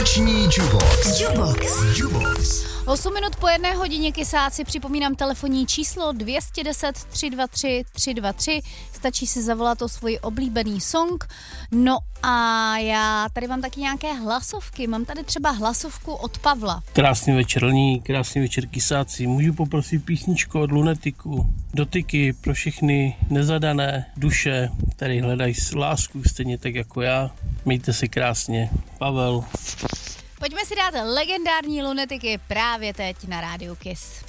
Noční Jubox. 8 minut po 1 hodině, kysáci, připomínám telefonní číslo 210 323 323. Stačí si zavolat o svůj oblíbený song. No a já tady mám taky nějaké hlasovky. Mám tady třeba hlasovku od Pavla. Krásný večer, Lní, krásný večer, kysáci. Můžu poprosit písničku od Lunetiku. Dotyky pro všechny nezadané duše, které hledají lásku stejně tak jako já. Mějte se krásně. Pavel. Pojďme si dát legendární Lunetiky právě teď na rádiu Kiss.